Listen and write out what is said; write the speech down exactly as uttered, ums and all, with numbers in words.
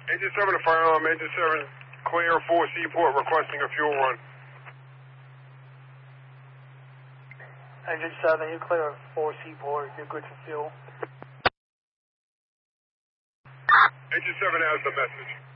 Engine seven to fire alarm. Engine seven, clear for Seaport, requesting a fuel run. Engine seven, you clear for Seaport. You're good for fuel. Engine seven has the message.